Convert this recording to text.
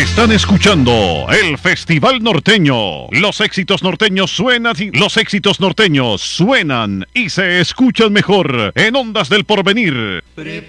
Están escuchando el Festival Norteño. Los éxitos norteños suenan y se escuchan mejor en Ondas del Porvenir.